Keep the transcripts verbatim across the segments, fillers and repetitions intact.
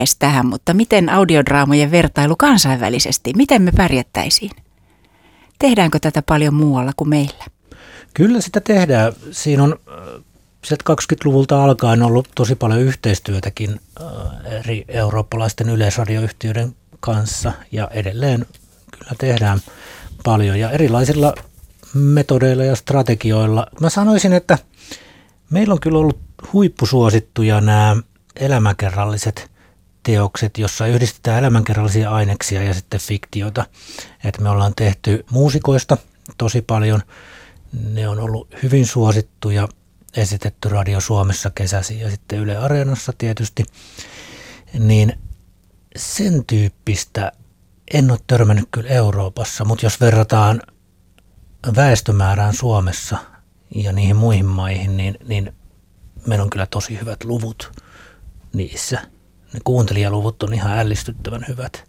tähän, mutta miten audiodraamojen vertailu kansainvälisesti, miten me pärjättäisiin? Tehdäänkö tätä paljon muualla kuin meillä? Kyllä sitä tehdään. Siinä on sieltä kaksikymmentäluvulta alkaen ollut tosi paljon yhteistyötäkin eri eurooppalaisten yleisradioyhtiöiden kanssa ja edelleen kyllä tehdään paljon ja erilaisilla metodeilla ja strategioilla. Mä sanoisin, että meillä on kyllä ollut huippusuosittuja nämä elämänkerralliset teokset, jossa yhdistetään elämänkerrallisia aineksia ja sitten fiktiota. Että me ollaan tehty muusikoista tosi paljon. Ne on ollut hyvin suosittuja, esitetty Radio Suomessa kesäisin ja sitten Yle Areenassa tietysti. Niin sen tyyppistä en ole törmännyt kyllä Euroopassa, mutta jos verrataan väestömäärään Suomessa ja niihin muihin maihin, niin, niin meillä on kyllä tosi hyvät luvut niissä. Ne kuuntelijaluvut on ihan ällistyttävän hyvät.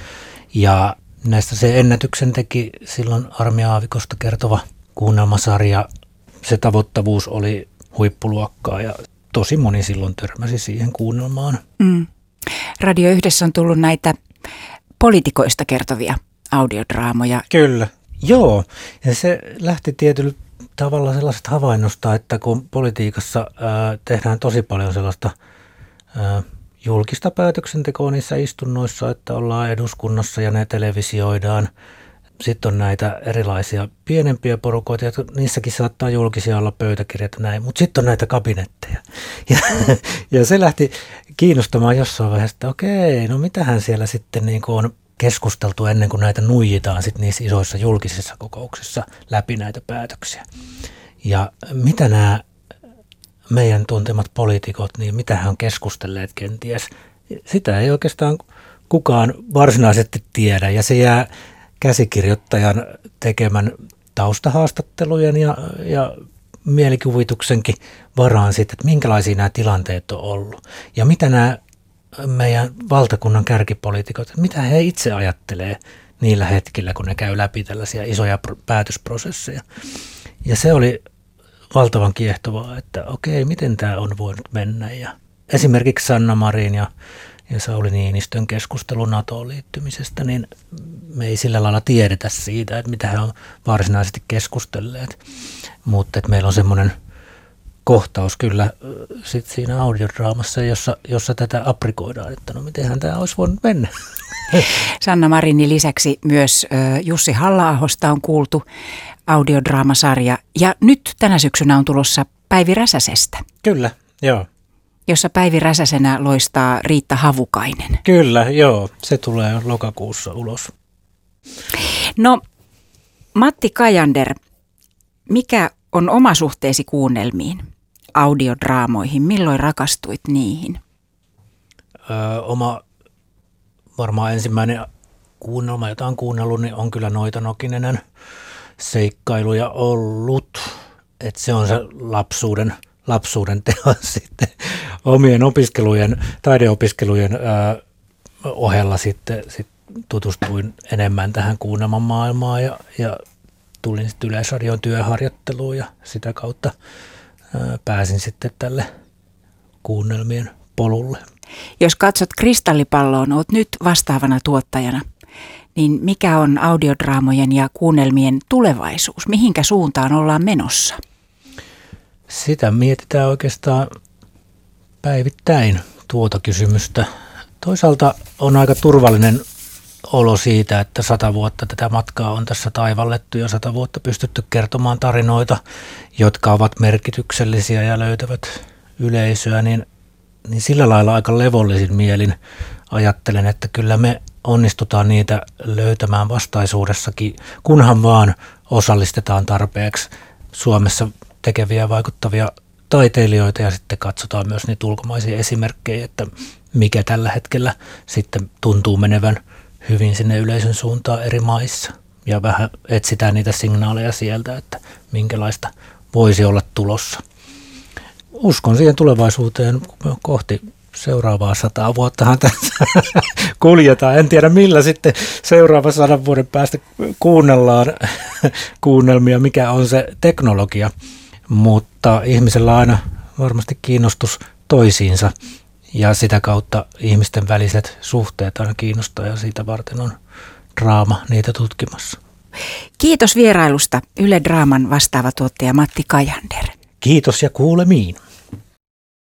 Ja näistä se ennätyksen teki silloin Armi Aavikosta kertova kuunnelmasarja. Se tavoittavuus oli huippuluokkaa ja tosi moni silloin törmäsi siihen kuunnelmaan. Mm. Radio Yhdessä on tullut näitä poliitikoista kertovia audiodraamoja. Kyllä, joo. Ja se lähti tietyllä tavalla sellaisesta havainnosta, että kun politiikassa ää, tehdään tosi paljon sellaista ää, julkista päätöksentekoa niissä istunnoissa, että ollaan eduskunnassa ja ne televisioidaan. Sitten on näitä erilaisia pienempiä porukoita, ja niissäkin saattaa julkisia olla pöytäkirjat ja näin, mutta sitten on näitä kabinetteja. Ja, ja se lähti kiinnostamaan jossain vaiheessa, että okei, no mitähän siellä sitten niin kuin on keskusteltu ennen kuin näitä nuijitaan sitten niissä isoissa julkisissa kokouksissa läpi näitä päätöksiä. Ja mitä nämä meidän tuntemat poliitikot, niin mitä he on keskustelleet kenties, sitä ei oikeastaan kukaan varsinaisesti tiedä ja se jää käsikirjoittajan tekemän taustahaastattelujen ja, ja mielikuvituksenkin varaan sitten, että minkälaisia nämä tilanteet on ollut. Ja mitä nämä meidän valtakunnan kärkipoliitikot, mitä he itse ajattelee niillä hetkillä, kun ne käy läpi tällaisia isoja päätösprosesseja. Ja se oli valtavan kiehtovaa, että okei, miten tämä on voinut mennä. Ja esimerkiksi Sanna Marin ja ja Sauli Niinistön keskustelu NATOon liittymisestä, niin me ei sillä lailla tiedetä siitä, että mitä he on varsinaisesti keskustelleet. Mutta että meillä on semmoinen kohtaus kyllä sit siinä audiodraamassa, jossa, jossa tätä aprikoidaan, että no mitenhän tämä olisi voinut mennä. Sanna Marinin lisäksi myös Jussi Halla-ahosta on kuultu audiodraamasarja ja nyt tänä syksynä on tulossa Päivi Räsäsestä. Kyllä, joo. Jossa Päivi Räsäsenä loistaa Riitta Havukainen. Kyllä, joo. Se tulee lokakuussa ulos. No, Matti Kajander, mikä on oma suhteesi kuunnelmiin, audiodraamoihin? Milloin rakastuit niihin? Öö, oma varmaan ensimmäinen kuunnelma, jota on kuunnellut, niin on kyllä Noita Nokinenen seikkailuja ollut. Että se on se lapsuuden lapsuuden teos sitten omien opiskelujen, taideopiskelujen ää, ohella sitten sit tutustuin enemmän tähän kuunnelman maailmaan ja, ja tulin sitten Yleisradion työharjoitteluun ja sitä kautta ää, pääsin sitten tälle kuunnelmien polulle. Jos katsot Kristallipalloon, olet nyt vastaavana tuottajana, niin mikä on audiodraamojen ja kuunnelmien tulevaisuus? Mihinkä suuntaan ollaan menossa? Sitä mietitään oikeastaan päivittäin tuota kysymystä. Toisaalta on aika turvallinen olo siitä, että sata vuotta tätä matkaa on tässä taivallettu ja sata vuotta pystytty kertomaan tarinoita, jotka ovat merkityksellisiä ja löytävät yleisöä, niin, niin sillä lailla aika levollisin mielin ajattelen, että kyllä me onnistutaan niitä löytämään vastaisuudessakin, kunhan vaan osallistetaan tarpeeksi Suomessa tekeviä vaikuttavia taiteilijoita ja sitten katsotaan myös niitä ulkomaisia esimerkkejä, että mikä tällä hetkellä sitten tuntuu menevän hyvin sinne yleisön suuntaan eri maissa. Ja vähän etsitään niitä signaaleja sieltä, että minkälaista voisi olla tulossa. Uskon siihen tulevaisuuteen kohti seuraavaa sataa vuottahan tässä kuljetaan. En tiedä millä sitten seuraavan sadan vuoden päästä kuunnellaan kuunnelmia, mikä on se teknologia. Mutta ihmisellä on aina varmasti kiinnostus toisiinsa ja sitä kautta ihmisten väliset suhteet aina kiinnostaa ja siitä varten on draama niitä tutkimassa. Kiitos vierailusta Yle Draaman vastaava tuottaja Matti Kajander. Kiitos ja kuulemiin.